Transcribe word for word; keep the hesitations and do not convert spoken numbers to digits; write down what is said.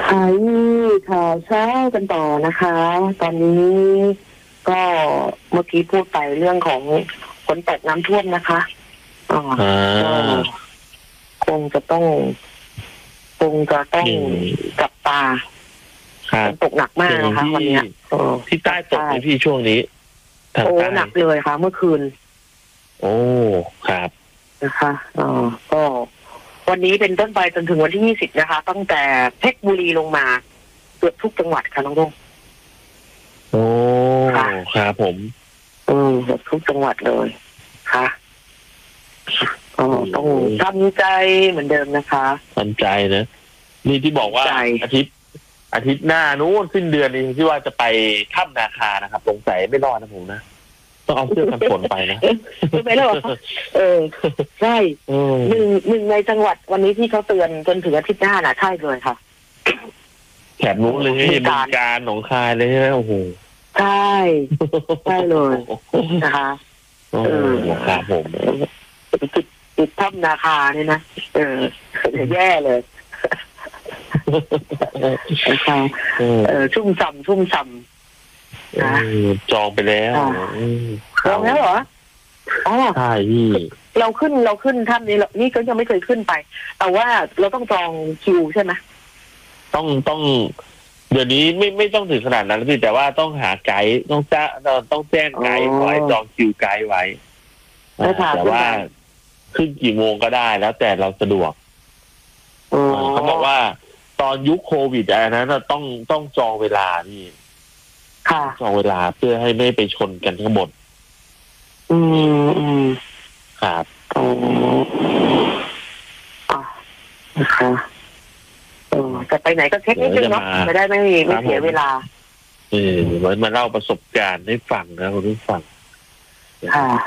ค่ะข่าวเช้ากันต่อนะคะ ตอนนี้ก็เมื่อกี้พูดไปเรื่องของฝนตกน้ำท่วมนะคะอ่าก็คงจะต้องคงจะต้องจับตาฝนตกหนักมากนะคะวันนี้ที่ใต้ตกในพี่ช่วงนี้โอ้หนักเลยค่ะเมื่อคืนโอ้ครับนะคะอ๋อก็วันนี้เป็นต้นไปจนถึงวันที่ยี่สิบนะคะตั้งแต่เพชรบุรีลงมาเกือบทุกจังหวัดค่ะน้องดงโอ้ครับผมอืมเกือบทุกจังหวัดเลยค่ะอ๋อต้องทำใจเหมือนเดิมนะคะทำใจนะนี่ที่บอกว่าอาทิตย์อาทิตย์หน้านู้นสิ้นเดือนนี้ที่ว่าจะไปถ้ำนาคานะครับสงสัยไม่รอดนะผมนะต้องเอาเสื้อกันฝนไปนะไม่รอดเออใช่หนึ่งหนึ่งในจังหวัดวันนี้ที่เขาเตือนจนถึงอาทิตย์หน้าน่ะใช่เลยค่ะแถบนู้นเลยบึงกาฬหนองคายเลยใช่ไหมโอ้โหใช่ใช่เลยนะคะเออครับผมติดติดถ้ำนาคาเนี่ยนะเออแย่เลยนะคะเออชุ่มฉ่ำชุ่มฉ่ำนะจองไปแล้วจองแล้วเหรออ๋อใช่พี่เราขึ้นเราขึ้นถ้ำนี้เรานี่ก็ยังไม่เคยขึ้นไปแต่ว่าเราต้องจองคิวใช่ไหมต้องต้องเดี๋ยวนี้ไม่ไม่ต้องถึงขนาดนั้นพี่แต่ว่าต้องหาไกด์ต้องจ้าต้องแจ้งไกด์ขอให้จองคิวไกด์ไว้แต่ว่าขึ้นกี่โมงก็ได้แล้วแต่เราสะดวกเขาบอกว่าตอนยุคโควิดอะไรนั้นต้องต้องจองเวลาพี่จองเวลาเพื่อให้ไม่ไปชนกันทั้งหมดอืมอืมครับอ๋ออ่ะนะคะเออจะไปไหนก็เช็คนิดนึงเนาะไม่ได้ไม่ไม่เสียเวลาเออเหมือนมาเล่าประสบการณ์ให้ฟังนะคุณผู้ฟังค่ะ